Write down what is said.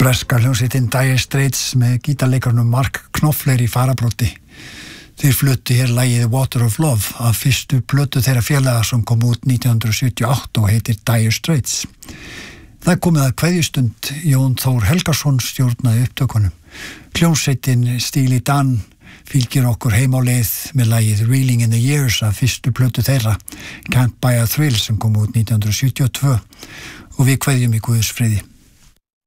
Breska hljómsveitin Dire Straits með gítarleikarnum Mark Knopfler í farabroddi. Þeir fluttu hér lagið Water of Love af fyrstu plötu þeirra félaga sem kom út 1978 og heitir Dire Straits. Það komið að kveðjustund. Jón Þór Helgason stjórnaði upptökunum. Hljómsveitin Steely Dan fylgir okkur heim á leið með lagið Reeling in the Years af fyrstu plötu þeirra, Can't Buy a Thrill, sem kom út 1972, og við kveðjum í Guðs friði.